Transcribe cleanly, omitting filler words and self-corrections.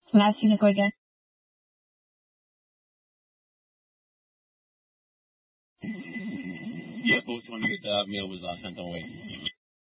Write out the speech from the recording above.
I'm asking to go again. Yeah, folks, when the mail was sent away.